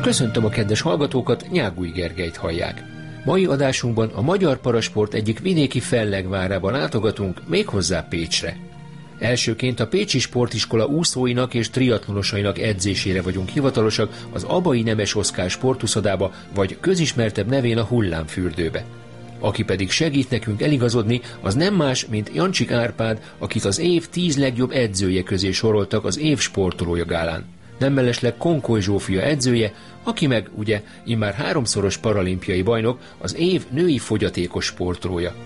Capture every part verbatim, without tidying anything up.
Köszöntöm a kedves hallgatókat, Nyágúj Gergelyt hallják. Mai adásunkban a magyar parasport egyik vidéki fellegvárába látogatunk, méghozzá Pécsre. Elsőként a Pécsi Sportiskola úszóinak és triatlonosainak edzésére vagyunk hivatalosak az Abai Nemes Oszkár sportuszodába, vagy közismertebb nevén a Hullámfürdőbe. Aki pedig segít nekünk eligazodni, az nem más, mint Jancsik Árpád, akit az év tíz legjobb edzője közé soroltak az év sportolója gálán. Nem mellesleg Konkoly Zsófia edzője, aki meg ugye immár háromszoros paralimpiai bajnok, az év női fogyatékos sportolója.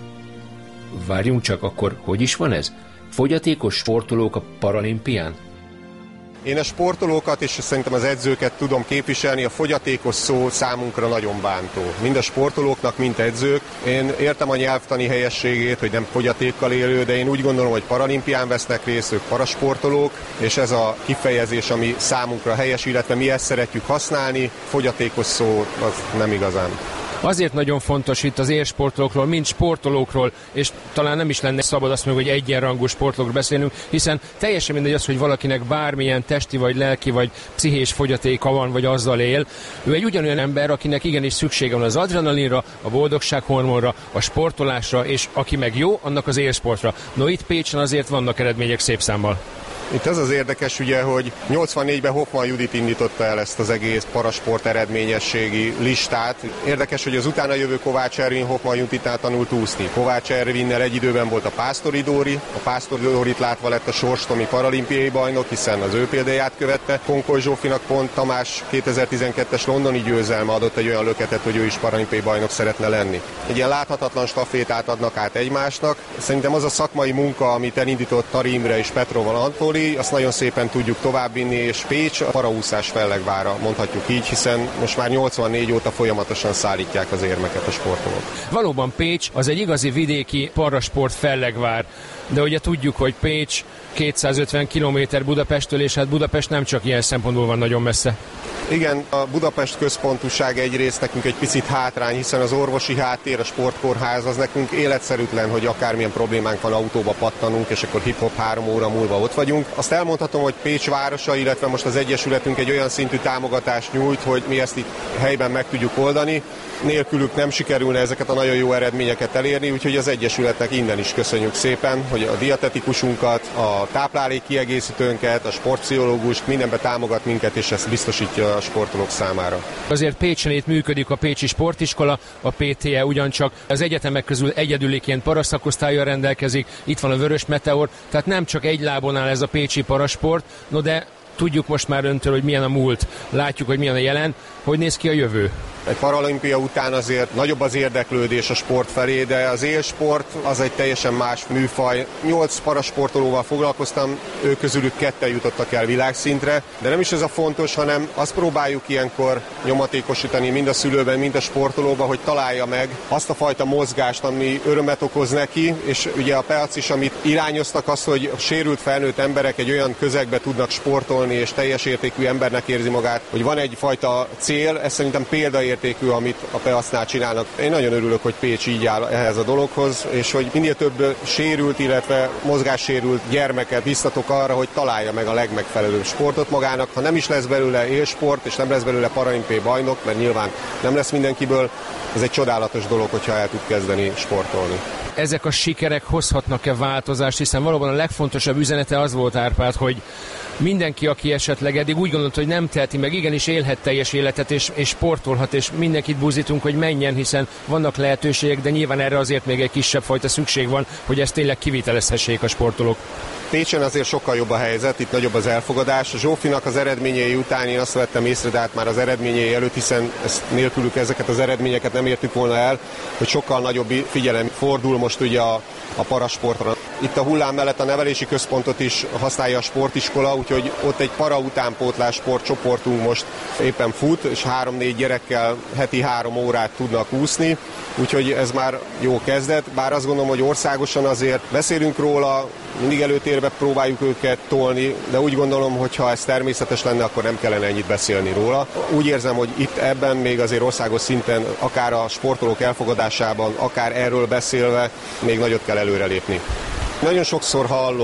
Várjunk csak, akkor hogy is van ez? Fogyatékos sportolók a paralimpián? Én a sportolókat és szerintem az edzőket tudom képviselni, a fogyatékos szó számunkra nagyon bántó. Mind a sportolóknak, mind edzők. Én értem a nyelvtani helyességét, hogy nem fogyatékkal élő, de én úgy gondolom, hogy paralimpián vesznek részt, ők parasportolók, és ez a kifejezés, ami számunkra helyes, illetve mi ezt szeretjük használni, fogyatékos szó az nem igazán. Azért nagyon fontos itt az élsportolókról, mint sportolókról, és talán nem is lenne szabad azt mondani, hogy egyenrangú sportolókról beszélünk, hiszen teljesen mindegy az, hogy valakinek bármilyen testi, vagy lelki, vagy pszichés fogyatéka van, vagy azzal él. Ő egy ugyanolyan ember, akinek igenis szüksége van az adrenalinra, a boldogsághormonra, a sportolásra, és aki meg jó, annak az élsportra. No, itt Pécsen azért vannak eredmények szép számmal. Itt ez az érdekes, ugye, hogy nyolcvannégyben Hoffman Judit indította el ezt az egész parasport eredményességi listát. Érdekes, hogy az utána jövő Kovács Ervin Hoffman Juditnál tanult úszni. Kovács Ervinnel egy időben volt a Pásztori Dóri, a Pásztori Dórit látva lett a sorstomi paralimpiai bajnok, hiszen az ő példáját követte. Konkoly Zsófinak pont Tamás kétezer-tizenkettes londoni győzelme adott egy olyan löketet, hogy ő is paralimpiai bajnok szeretne lenni. Egy ilyen láthatatlan stafétát adnak át egymásnak. Szerintem az a szakmai munka, amit elindított Tari Imre és Petroval Antóli, azt nagyon szépen tudjuk továbbvinni, és Pécs a paraúszás fellegvára, mondhatjuk így, hiszen most már nyolcvannégy óta folyamatosan szállítják az érmeket a sportolók. Valóban Pécs az egy igazi vidéki parasport fellegvár, de ugye tudjuk, hogy Pécs kétszázötven kilométer Budapesttől, és hát Budapest nem csak ilyen szempontból van nagyon messze. Igen, a Budapest központúság egyrészt nekünk egy picit hátrány, hiszen az orvosi háttér, a sportkórház az nekünk életszerűtlen, hogy akármilyen problémánk van, autóba pattanunk, és akkor hip-hop három óra múlva ott vagyunk. Azt elmondhatom, hogy Pécs városa, illetve most az Egyesületünk egy olyan szintű támogatást nyújt, hogy mi ezt itt helyben meg tudjuk oldani. Nélkülük nem sikerülne ezeket a nagyon jó eredményeket elérni, úgyhogy az Egyesületnek innen is köszönjük szépen, hogy a dietetikusunkat, a táplálék kiegészítőnket, a sportpszichológust mindenbe támogat minket, és ezt biztosítja a sportolók számára. Azért Pécsen itt működik a Pécsi Sportiskola, a pé té e ugyancsak az egyetemek közül egyedüliként paraszakosztállyal rendelkezik, itt van a Vörös Meteor, tehát nem csak egy lábon áll ez a pécsi parasport, no de tudjuk most már öntől, hogy milyen a múlt, látjuk, hogy milyen a jelen, hogy néz ki a jövő. Egy paralimpia után azért nagyobb az érdeklődés a sport felé, de az élsport az egy teljesen más műfaj. Nyolc parasportolóval foglalkoztam, ők közülük ketten jutottak el világszintre, de nem is ez a fontos, hanem azt próbáljuk ilyenkor nyomatékosítani mind a szülőben, mind a sportolóban, hogy találja meg azt a fajta mozgást, ami örömet okoz neki, és ugye a Peac is, amit irányoztak, az, hogy a sérült felnőtt emberek egy olyan közegbe tudnak sportolni, és teljes értékű embernek érzi magát, hogy van egyfajta cél, ez szerintem példaértékű, amit a Peacnál csinálnak. Én nagyon örülök, hogy Pécs így áll ehhez a dologhoz, és hogy minél több sérült, illetve mozgássérült gyermeket biztatok arra, hogy találja meg a legmegfelelőbb sportot magának. Ha nem is lesz belőle élsport, és nem lesz belőle paralimpiai bajnok, mert nyilván nem lesz mindenkiből, ez egy csodálatos dolog, hogyha el tud kezdeni sportolni. Ezek a sikerek hozhatnak-e változást, hiszen valóban a legfontosabb üzenete az volt, Árpád, hogy mindenki, aki esetleg eddig úgy gondolt, hogy nem teheti meg, igenis élhet teljes életet, és, és sportolhat, és mindenkit buzítunk, hogy menjen, hiszen vannak lehetőségek, de nyilván erre azért még egy kisebb fajta szükség van, hogy ezt tényleg kivitelezhessék a sportolók. Pécsen azért sokkal jobb a helyzet, itt nagyobb az elfogadás. Zsófinak az eredményei után én azt vettem észre, de hát már az eredményei előtt, hiszen ezt nélkülük ezeket az eredményeket nem értük volna el, hogy sokkal nagyobb figyelem fordul most ugye a, a parasportra. Itt a Hullám mellett a nevelési központot is használja a sportiskola, úgyhogy ott egy para utánpótlás sportcsoportunk most éppen fut, és három-négy gyerekkel heti három órát tudnak úszni, úgyhogy ez már jó kezdet, bár azt gondolom, hogy országosan azért beszélünk róla, mindig előtérbe próbáljuk őket tolni, de úgy gondolom, hogy ha ez természetes lenne, akkor nem kellene ennyit beszélni róla. Úgy érzem, hogy itt ebben még azért országos szinten, akár a sportolók elfogadásában, akár erről beszélve, még nagyot kell előrelépni. Nagyon sokszor hallom,